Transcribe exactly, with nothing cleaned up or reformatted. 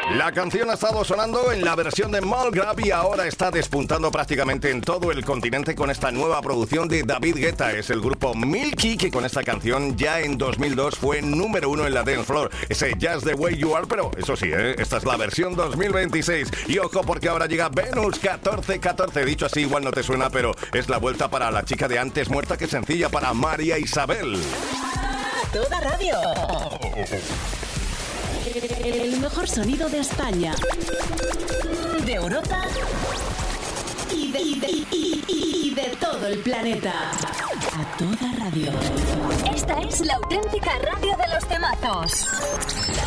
La canción ha estado sonando en la versión de Malgrab y ahora está despuntando prácticamente en todo el continente con esta nueva producción de David Guetta. Es el grupo Milky que con esta canción ya en dos mil dos fue número uno en la dance floor. Ese Just the Way You Are, pero eso sí, ¿eh? Esta es la versión dos mil veintiséis. Y ojo porque ahora llega Venus catorce catorce. Dicho así igual no te suena, pero es la vuelta para la chica de antes muerta que sencilla, para María Isabel. Toda radio. El mejor sonido de España, de Europa y de, y de, y, y, y de todo el planeta. A toda radio. Esta es la auténtica radio de los temazos.